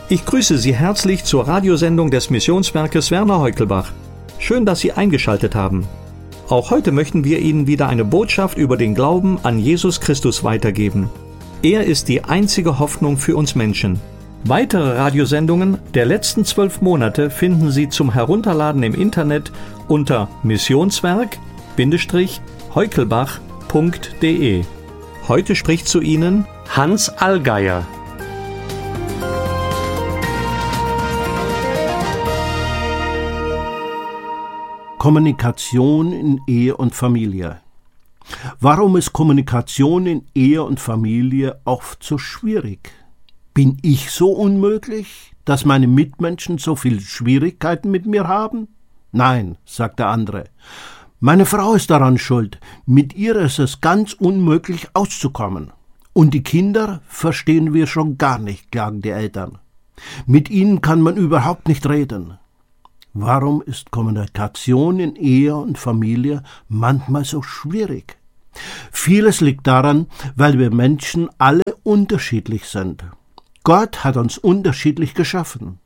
Ich grüße Sie herzlich zur Radiosendung des Missionswerkes Werner Heukelbach. Schön, dass Sie eingeschaltet haben. Auch heute möchten wir Ihnen wieder eine Botschaft über den Glauben an Jesus Christus weitergeben. Er ist die einzige Hoffnung für uns Menschen. Weitere Radiosendungen der letzten 12 Monate finden Sie zum Herunterladen im Internet unter missionswerk-heukelbach.de. Heute spricht zu Ihnen Hans Allgeier. Kommunikation in Ehe und Familie. Warum ist Kommunikation in Ehe und Familie oft so schwierig? Bin ich so unmöglich, dass meine Mitmenschen so viele Schwierigkeiten mit mir haben? Nein, sagt der andere. Meine Frau ist daran schuld. Mit ihr ist es ganz unmöglich auszukommen. Und die Kinder verstehen wir schon gar nicht, klagen die Eltern. Mit ihnen kann man überhaupt nicht reden. Warum ist Kommunikation in Ehe und Familie manchmal so schwierig? Vieles liegt daran, weil wir Menschen alle unterschiedlich sind. Gott hat uns unterschiedlich geschaffen.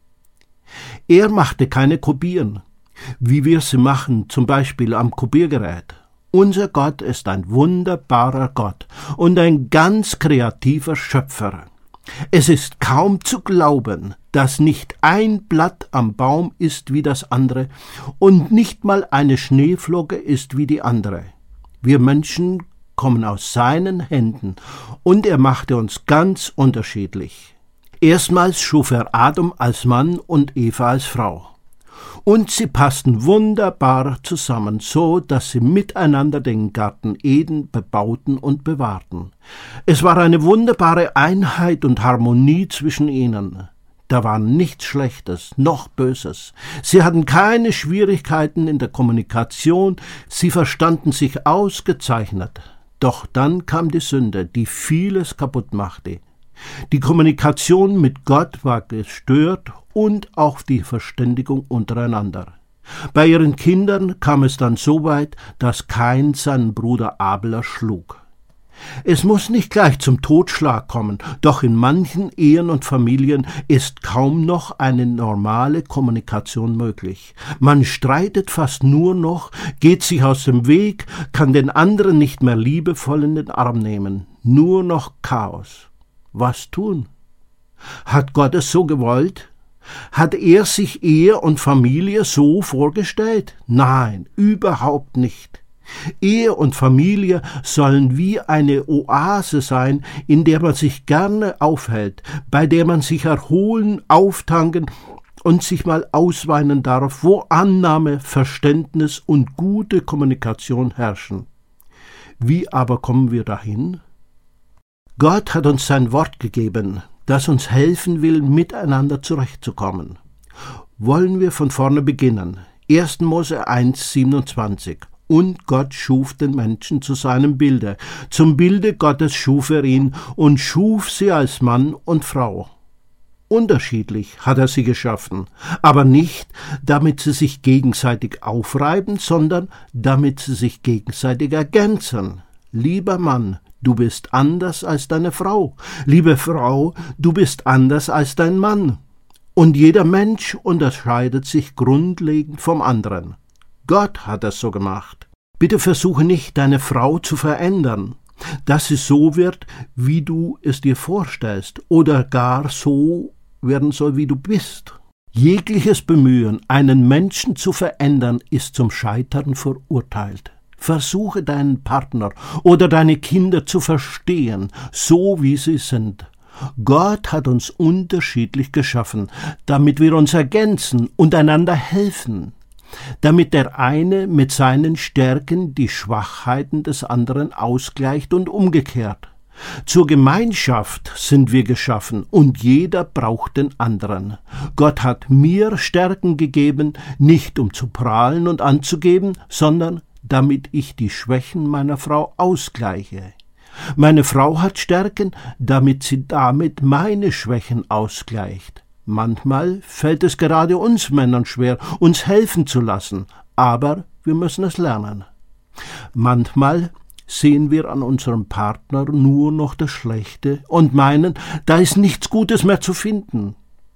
Er machte keine Kopien, wie wir sie machen, zum Beispiel am Kopiergerät. Unser Gott ist ein wunderbarer Gott und ein ganz kreativer Schöpfer. Es ist kaum zu glauben, dass nicht ein Blatt am Baum ist wie das andere und nicht mal eine Schneeflocke ist wie die andere. Wir Menschen kommen aus seinen Händen und er machte uns ganz unterschiedlich. Erstmals schuf er Adam als Mann und Eva als Frau. Und sie passten wunderbar zusammen, so dass sie miteinander den Garten Eden bebauten und bewahrten. Es war eine wunderbare Einheit und Harmonie zwischen ihnen. Da war nichts Schlechtes, noch Böses. Sie hatten keine Schwierigkeiten in der Kommunikation, sie verstanden sich ausgezeichnet. Doch dann kam die Sünde, die vieles kaputt machte. Die Kommunikation mit Gott war gestört und auch die Verständigung untereinander. Bei ihren Kindern kam es dann so weit, dass Kain seinen Bruder Abel erschlug. Es muss nicht gleich zum Totschlag kommen, doch in manchen Ehen und Familien ist kaum noch eine normale Kommunikation möglich. Man streitet fast nur noch, geht sich aus dem Weg, kann den anderen nicht mehr liebevoll in den Arm nehmen. Nur noch Chaos. Was tun? Hat Gott es so gewollt? Hat er sich Ehe und Familie so vorgestellt? Nein, überhaupt nicht. Ehe und Familie sollen wie eine Oase sein, in der man sich gerne aufhält, bei der man sich erholen, auftanken und sich mal ausweinen darf, wo Annahme, Verständnis und gute Kommunikation herrschen. Wie aber kommen wir dahin? Gott hat uns sein Wort gegeben, das uns helfen will, miteinander zurechtzukommen. Wollen wir von vorne beginnen. 1. Mose 1,27. Und Gott schuf den Menschen zu seinem Bilde. Zum Bilde Gottes schuf er ihn und schuf sie als Mann und Frau. Unterschiedlich hat er sie geschaffen, aber nicht, damit sie sich gegenseitig aufreiben, sondern damit sie sich gegenseitig ergänzen. Lieber Mann, du bist anders als deine Frau. Liebe Frau, du bist anders als dein Mann. Und jeder Mensch unterscheidet sich grundlegend vom anderen. Gott hat es so gemacht. Bitte versuche nicht, deine Frau zu verändern, dass sie so wird, wie du es dir vorstellst, oder gar so werden soll, wie du bist. Jegliches Bemühen, einen Menschen zu verändern, ist zum Scheitern verurteilt. Versuche deinen Partner oder deine Kinder zu verstehen, so wie sie sind. Gott hat uns unterschiedlich geschaffen, damit wir uns ergänzen und einander helfen, damit der eine mit seinen Stärken die Schwachheiten des anderen ausgleicht und umgekehrt. Zur Gemeinschaft sind wir geschaffen und jeder braucht den anderen. Gott hat mir Stärken gegeben, nicht um zu prahlen und anzugeben, sondern damit ich die Schwächen meiner Frau ausgleiche. Meine Frau hat Stärken, damit sie damit meine Schwächen ausgleicht. Manchmal fällt es gerade uns Männern schwer, uns helfen zu lassen, aber wir müssen es lernen. Manchmal sehen wir an unserem Partner nur noch das Schlechte und meinen, da ist nichts Gutes mehr zu finden.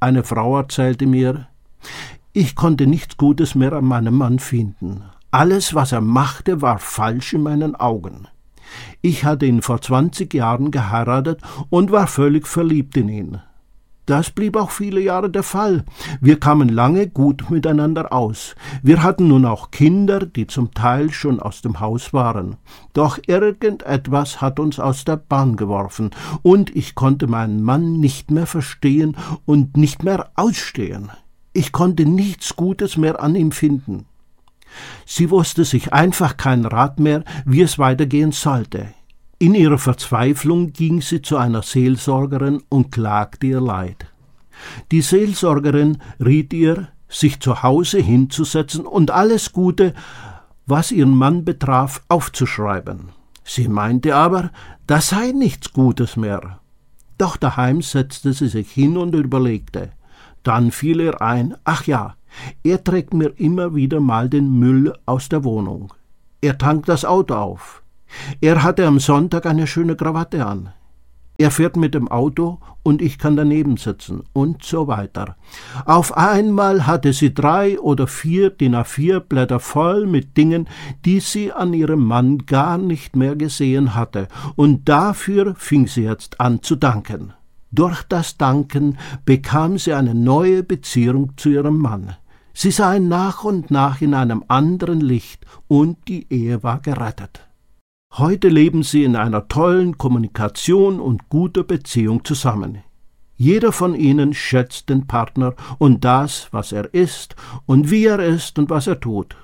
Eine Frau erzählte mir, ich konnte nichts Gutes mehr an meinem Mann finden. Alles, was er machte, war falsch in meinen Augen. Ich hatte ihn vor 20 Jahren geheiratet und war völlig verliebt in ihn. Das blieb auch viele Jahre der Fall. Wir kamen lange gut miteinander aus. Wir hatten nun auch Kinder, die zum Teil schon aus dem Haus waren. Doch irgendetwas hat uns aus der Bahn geworfen, und ich konnte meinen Mann nicht mehr verstehen und nicht mehr ausstehen. Ich konnte nichts Gutes mehr an ihm finden. Sie wusste sich einfach keinen Rat mehr, wie es weitergehen sollte. In ihrer Verzweiflung ging sie zu einer Seelsorgerin und klagte ihr Leid. Die Seelsorgerin riet ihr, sich zu Hause hinzusetzen und alles Gute, was ihren Mann betraf, aufzuschreiben. Sie meinte aber, das sei nichts Gutes mehr. Doch daheim setzte sie sich hin und überlegte. Dann fiel ihr ein, ach ja, er trägt mir immer wieder mal den Müll aus der Wohnung. Er tankt das Auto auf. Er hatte am Sonntag eine schöne Krawatte an. Er fährt mit dem Auto und ich kann daneben sitzen und so weiter. Auf einmal hatte sie 3 oder 4 DIN A4 Blätter voll mit Dingen, die sie an ihrem Mann gar nicht mehr gesehen hatte, und dafür fing sie jetzt an zu danken. Durch das Danken bekam sie eine neue Beziehung zu ihrem Mann. Sie sah ihn nach und nach in einem anderen Licht und die Ehe war gerettet. Heute leben sie in einer tollen Kommunikation und guter Beziehung zusammen. Jeder von ihnen schätzt den Partner und das, was er ist und wie er ist und was er tut.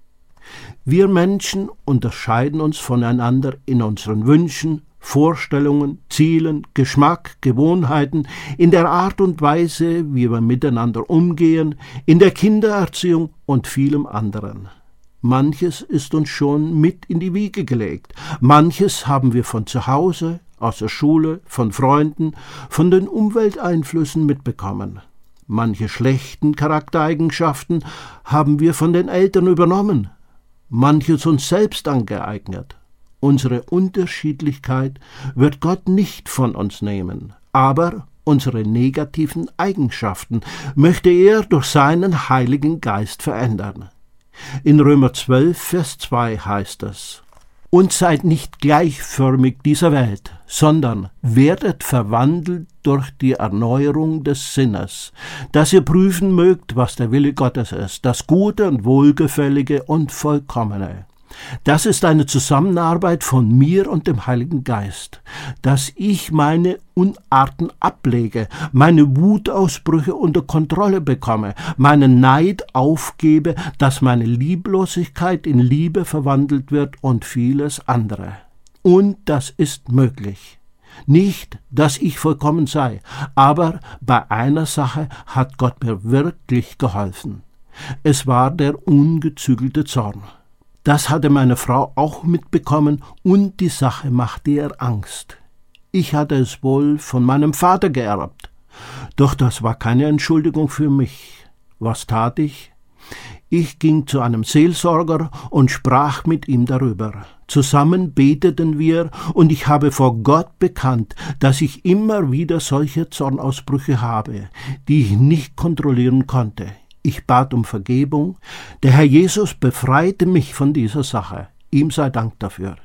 Wir Menschen unterscheiden uns voneinander in unseren Wünschen, Vorstellungen, Zielen, Geschmack, Gewohnheiten, in der Art und Weise, wie wir miteinander umgehen, in der Kindererziehung und vielem anderen. Manches ist uns schon mit in die Wiege gelegt. Manches haben wir von zu Hause, aus der Schule, von Freunden, von den Umwelteinflüssen mitbekommen. Manche schlechten Charaktereigenschaften haben wir von den Eltern übernommen. Manches uns selbst angeeignet. Unsere Unterschiedlichkeit wird Gott nicht von uns nehmen, aber unsere negativen Eigenschaften möchte er durch seinen Heiligen Geist verändern. In Römer 12, Vers 2 heißt es: Und seid nicht gleichförmig dieser Welt, sondern werdet verwandelt durch die Erneuerung des Sinnes, dass ihr prüfen mögt, was der Wille Gottes ist, das Gute und Wohlgefällige und Vollkommene. Das ist eine Zusammenarbeit von mir und dem Heiligen Geist, dass ich meine Unarten ablege, meine Wutausbrüche unter Kontrolle bekomme, meinen Neid aufgebe, dass meine Lieblosigkeit in Liebe verwandelt wird und vieles andere. Und das ist möglich. Nicht, dass ich vollkommen sei, aber bei einer Sache hat Gott mir wirklich geholfen. Es war der ungezügelte Zorn. Das hatte meine Frau auch mitbekommen und die Sache machte ihr Angst. Ich hatte es wohl von meinem Vater geerbt. Doch das war keine Entschuldigung für mich. Was tat ich? Ich ging zu einem Seelsorger und sprach mit ihm darüber. Zusammen beteten wir und ich habe vor Gott bekannt, dass ich immer wieder solche Zornausbrüche habe, die ich nicht kontrollieren konnte. Ich bat um Vergebung. Der Herr Jesus befreite mich von dieser Sache. Ihm sei Dank dafür.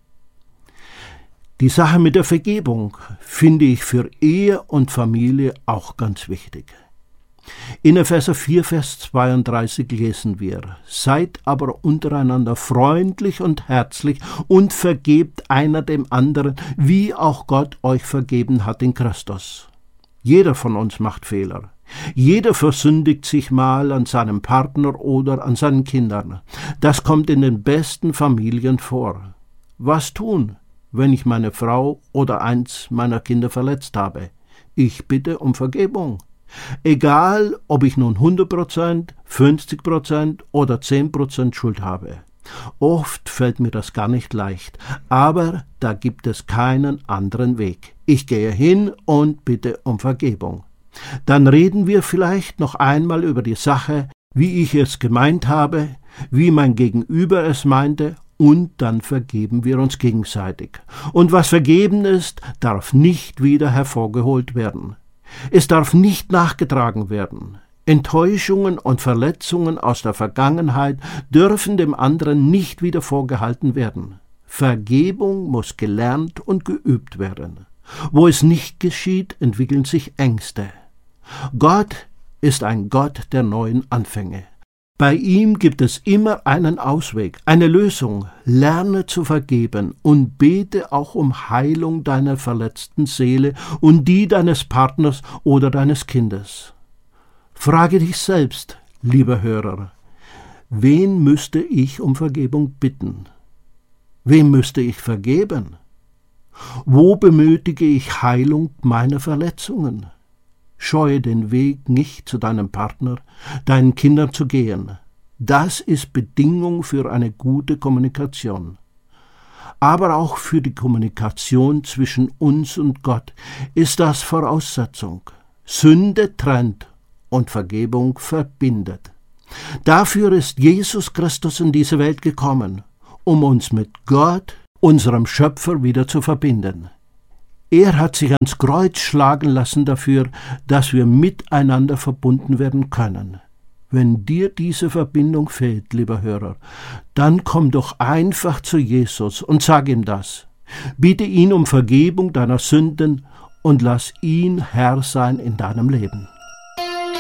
Die Sache mit der Vergebung finde ich für Ehe und Familie auch ganz wichtig. In Epheser 4, Vers 32 lesen wir: Seid aber untereinander freundlich und herzlich und vergebt einer dem anderen, wie auch Gott euch vergeben hat in Christus. Jeder von uns macht Fehler. Jeder versündigt sich mal an seinem Partner oder an seinen Kindern. Das kommt in den besten Familien vor. Was tun, wenn ich meine Frau oder eins meiner Kinder verletzt habe? Ich bitte um Vergebung. Egal, ob ich nun 100%, 50% oder 10% Schuld habe. Oft fällt mir das gar nicht leicht, aber da gibt es keinen anderen Weg. Ich gehe hin und bitte um Vergebung. Dann reden wir vielleicht noch einmal über die Sache, wie ich es gemeint habe, wie mein Gegenüber es meinte, und dann vergeben wir uns gegenseitig. Und was vergeben ist, darf nicht wieder hervorgeholt werden. Es darf nicht nachgetragen werden. Enttäuschungen und Verletzungen aus der Vergangenheit dürfen dem anderen nicht wieder vorgehalten werden. Vergebung muss gelernt und geübt werden. Wo es nicht geschieht, entwickeln sich Ängste. Gott ist ein Gott der neuen Anfänge. Bei ihm gibt es immer einen Ausweg, eine Lösung. Lerne zu vergeben und bete auch um Heilung deiner verletzten Seele und die deines Partners oder deines Kindes. Frage dich selbst, lieber Hörer, wen müsste ich um Vergebung bitten? Wem müsste ich vergeben? Wo benötige ich Heilung meiner Verletzungen? Scheue den Weg nicht zu deinem Partner, deinen Kindern zu gehen. Das ist Bedingung für eine gute Kommunikation. Aber auch für die Kommunikation zwischen uns und Gott ist das Voraussetzung. Sünde trennt und Vergebung verbindet. Dafür ist Jesus Christus in diese Welt gekommen, um uns mit Gott, unserem Schöpfer, wieder zu verbinden. Er hat sich ans Kreuz schlagen lassen dafür, dass wir miteinander verbunden werden können. Wenn dir diese Verbindung fehlt, lieber Hörer, dann komm doch einfach zu Jesus und sag ihm das. Bitte ihn um Vergebung deiner Sünden und lass ihn Herr sein in deinem Leben.